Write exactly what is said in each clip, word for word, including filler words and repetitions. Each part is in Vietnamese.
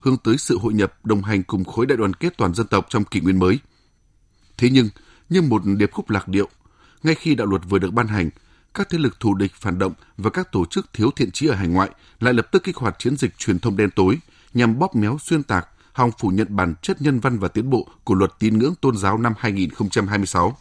hướng tới sự hội nhập, đồng hành cùng khối đại đoàn kết toàn dân tộc trong kỷ nguyên mới. Thế nhưng, như một điệp khúc lạc điệu, ngay khi đạo luật vừa được ban hành, các thế lực thù địch, phản động và các tổ chức thiếu thiện chí ở hải ngoại lại lập tức kích hoạt chiến dịch truyền thông đen tối nhằm bóp méo, xuyên tạc, hòng phủ nhận bản chất nhân văn và tiến bộ của Luật Tín ngưỡng Tôn giáo năm hai không hai sáu.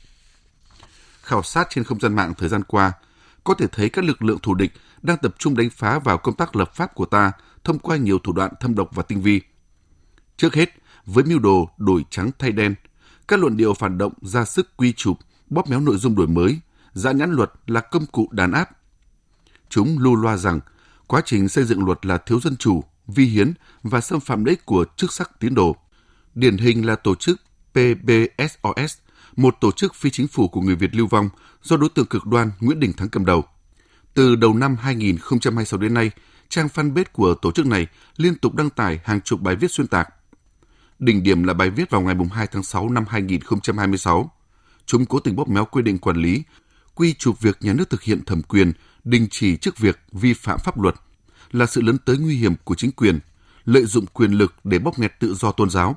Khảo sát trên không gian mạng thời gian qua, có thể thấy các lực lượng thù địch đang tập trung đánh phá vào công tác lập pháp của ta thông qua nhiều thủ đoạn thâm độc và tinh vi. Trước hết, với mưu đồ đổi trắng thay đen, các luận điệu phản động ra sức quy chụp, bóp méo nội dung đổi mới, dã nhãn luật là công cụ đàn áp. Chúng lưu loa rằng quá trình xây dựng luật là thiếu dân chủ, vi hiến và xâm phạm lợi ích của chức sắc tín đồ. Điển hình là tổ chức pê bê ét o ét, một tổ chức phi chính phủ của người Việt lưu vong do đối tượng cực đoan Nguyễn Đình Thắng cầm đầu. Từ đầu năm hai không hai sáu đến nay, trang fanpage của tổ chức này liên tục đăng tải hàng chục bài viết xuyên tạc. Đỉnh điểm là bài viết vào ngày hai tháng sáu năm hai không hai sáu. Chúng cố tình bóp méo quy định quản lý, quy chụp việc nhà nước thực hiện thẩm quyền, đình chỉ chức việc vi phạm pháp luật, là sự lấn tới nguy hiểm của chính quyền, lợi dụng quyền lực để bóp nghẹt tự do tôn giáo.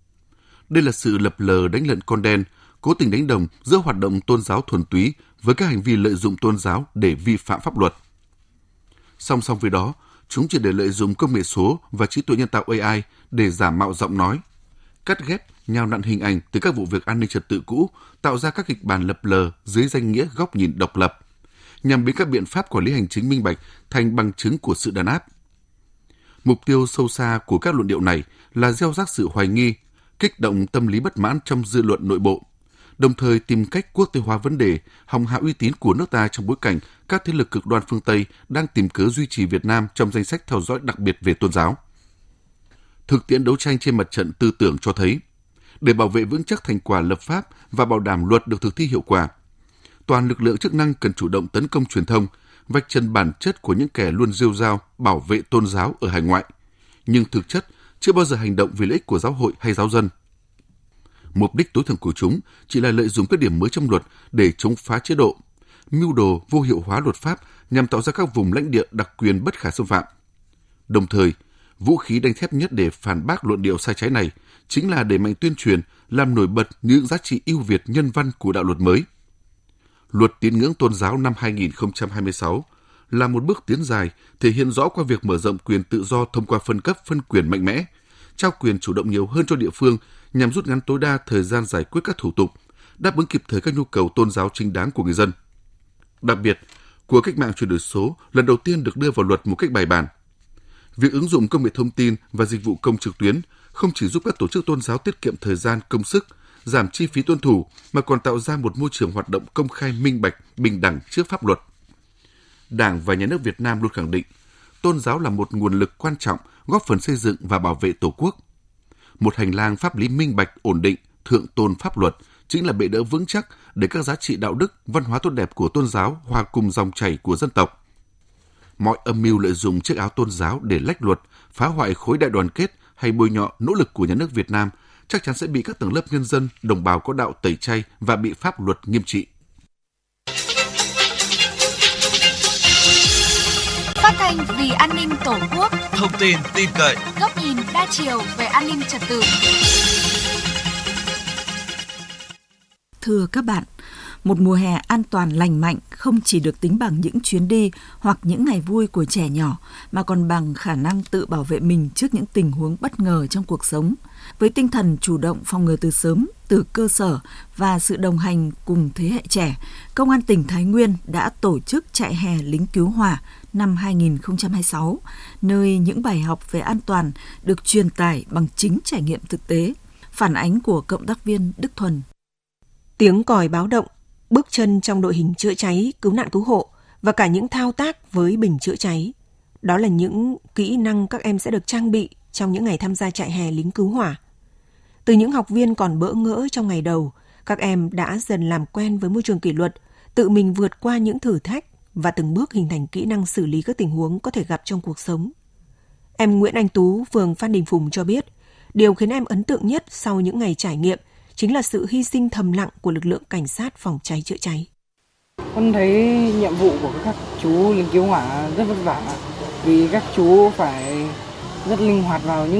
Đây là sự lập lờ đánh lận con đen, cố tình đánh đồng giữa hoạt động tôn giáo thuần túy với các hành vi lợi dụng tôn giáo để vi phạm pháp luật. Song song với đó, chúng chỉ để lợi dụng công nghệ số và trí tuệ nhân tạo a i để giả mạo giọng nói, cắt ghép, nhào nặn hình ảnh từ các vụ việc an ninh trật tự cũ, tạo ra các kịch bản lập lờ dưới danh nghĩa góc nhìn độc lập, nhằm biến các biện pháp quản lý hành chính minh bạch thành bằng chứng của sự đàn áp. Mục tiêu sâu xa của các luận điệu này là gieo rắc sự hoài nghi, kích động tâm lý bất mãn trong dư luận nội bộ, đồng thời tìm cách quốc tế hóa vấn đề, hòng hạ uy tín của nước ta trong bối cảnh các thế lực cực đoan phương Tây đang tìm cớ duy trì Việt Nam trong danh sách theo dõi đặc biệt về tôn giáo. Thực tiễn đấu tranh trên mặt trận tư tưởng cho thấy, để bảo vệ vững chắc thành quả lập pháp và bảo đảm luật được thực thi hiệu quả, toàn lực lượng chức năng cần chủ động tấn công truyền thông, vạch trần bản chất của những kẻ luôn rêu rao bảo vệ tôn giáo ở hải ngoại, nhưng thực chất chưa bao giờ hành động vì lợi ích của giáo hội hay giáo dân. Mục đích tối thượng của chúng chỉ là lợi dụng các điểm mới trong luật để chống phá chế độ, mưu đồ vô hiệu hóa luật pháp nhằm tạo ra các vùng lãnh địa đặc quyền bất khả xâm phạm. Đồng thời, vũ khí đanh thép nhất để phản bác luận điệu sai trái này chính là đẩy mạnh tuyên truyền, làm nổi bật những giá trị ưu việt nhân văn của đạo luật mới. Luật Tín ngưỡng Tôn giáo năm hai không hai sáu là một bước tiến dài thể hiện rõ qua việc mở rộng quyền tự do thông qua phân cấp phân quyền mạnh mẽ, trao quyền chủ động nhiều hơn cho địa phương nhằm rút ngắn tối đa thời gian giải quyết các thủ tục, đáp ứng kịp thời các nhu cầu tôn giáo chính đáng của người dân. Đặc biệt, cuộc cách mạng chuyển đổi số lần đầu tiên được đưa vào luật một cách bài bản. Việc ứng dụng công nghệ thông tin và dịch vụ công trực tuyến không chỉ giúp các tổ chức tôn giáo tiết kiệm thời gian, công sức, giảm chi phí tuân thủ mà còn tạo ra một môi trường hoạt động công khai, minh bạch, bình đẳng trước pháp luật. Đảng và Nhà nước Việt Nam luôn khẳng định, tôn giáo là một nguồn lực quan trọng góp phần xây dựng và bảo vệ Tổ quốc. Một hành lang pháp lý minh bạch, ổn định, thượng tôn pháp luật chính là bệ đỡ vững chắc để các giá trị đạo đức, văn hóa tốt đẹp của tôn giáo hòa cùng dòng chảy của dân tộc. Mọi âm mưu lợi dụng chiếc áo tôn giáo để lách luật, phá hoại khối đại đoàn kết hay bôi nhọ nỗ lực của nhà nước Việt Nam chắc chắn sẽ bị các tầng lớp nhân dân, đồng bào có đạo tẩy chay và bị pháp luật nghiêm trị. Phát thanh vì an ninh Tổ quốc, thông tin tin cậy, góc nhìn đa chiều về an ninh trật tự. Thưa các bạn, một mùa hè an toàn lành mạnh không chỉ được tính bằng những chuyến đi hoặc những ngày vui của trẻ nhỏ, mà còn bằng khả năng tự bảo vệ mình trước những tình huống bất ngờ trong cuộc sống. Với tinh thần chủ động phòng ngừa từ sớm, từ cơ sở và sự đồng hành cùng thế hệ trẻ, Công an tỉnh Thái Nguyên đã tổ chức trại hè lính cứu hỏa năm hai không hai sáu, nơi những bài học về an toàn được truyền tải bằng chính trải nghiệm thực tế. Phản ánh của cộng tác viên Đức Thuần. Tiếng còi báo động, bước chân trong đội hình chữa cháy, cứu nạn cứu hộ và cả những thao tác với bình chữa cháy. Đó là những kỹ năng các em sẽ được trang bị trong những ngày tham gia trại hè lính cứu hỏa. Từ những học viên còn bỡ ngỡ trong ngày đầu, các em đã dần làm quen với môi trường kỷ luật, tự mình vượt qua những thử thách và từng bước hình thành kỹ năng xử lý các tình huống có thể gặp trong cuộc sống. Em Nguyễn Anh Tú, phường Phan Đình Phùng cho biết, điều khiến em ấn tượng nhất sau những ngày trải nghiệm chính là sự hy sinh thầm lặng của lực lượng cảnh sát phòng cháy chữa cháy. Con thấy nhiệm vụ của các chú lính cứu hỏa rất vất vả vì các chú phải rất linh hoạt vào những